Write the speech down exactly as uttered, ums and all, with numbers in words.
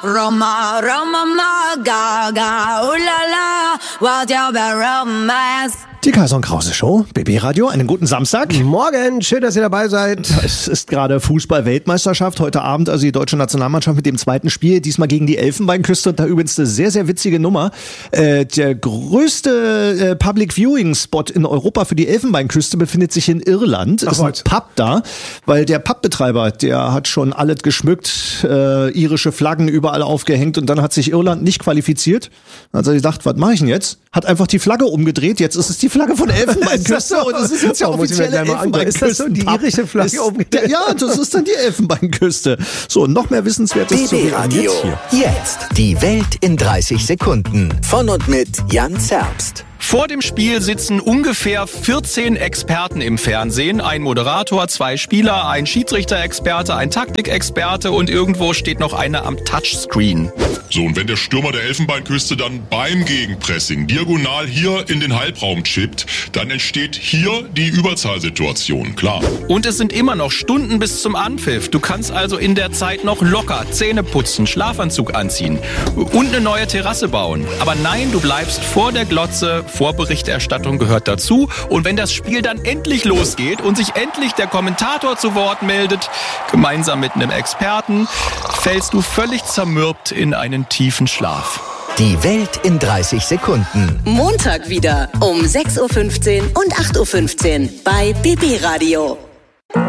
Roma, Roma, Gaga, ulala, what your romance. Die Kaiser und Krause Show, B B Radio, einen guten Samstag. Morgen, schön, dass ihr dabei seid. Es ist gerade Fußball-Weltmeisterschaft, heute Abend also die deutsche Nationalmannschaft mit dem zweiten Spiel, diesmal gegen die Elfenbeinküste und da übrigens eine sehr, sehr witzige Nummer. Äh, der größte äh, Public-Viewing-Spot in Europa für die Elfenbeinküste befindet sich in Irland. Ach, ist ein was? Pub da, weil der Pubbetreiber, der hat schon alles geschmückt, äh, irische Flaggen überall aufgehängt und dann hat sich Irland nicht qualifiziert. Dann hat er gedacht, was mache ich denn jetzt? Hat einfach die Flagge umgedreht, jetzt ist es die Flagge von Elfenbeinküste und es ist jetzt ja Oh, muss ich mir offizielle gleich mal angucken. Ist das so die Elfenbeinküsten-Pub. irische Flagge Ist- umgedreht? Ja, das ist dann die Elfenbeinküste. So, noch mehr Wissenswertes zu B B Radio. hier. Jetzt die Welt in dreißig Sekunden. Von und mit Jan Zerbst. Vor dem Spiel sitzen ungefähr vierzehn Experten im Fernsehen. Ein Moderator, zwei Spieler, ein Schiedsrichter-Experte, ein Taktikexperte und irgendwo steht noch einer am Touchscreen. So, und wenn der Stürmer der Elfenbeinküste dann beim Gegenpressing diagonal hier in den Halbraum chippt, dann entsteht hier die Überzahlsituation, klar. Und es sind immer noch Stunden bis zum Anpfiff. Du kannst also in der Zeit noch locker Zähne putzen, Schlafanzug anziehen und eine neue Terrasse bauen. Aber nein, du bleibst vor der Glotze. Vorberichterstattung gehört dazu. Und wenn das Spiel dann endlich losgeht und sich endlich der Kommentator zu Wort meldet, gemeinsam mit einem Experten, fällst du völlig zermürbt in einen tiefen Schlaf. Die Welt in dreißig Sekunden. Montag wieder um sechs Uhr fünfzehn und acht Uhr fünfzehn bei B B Radio.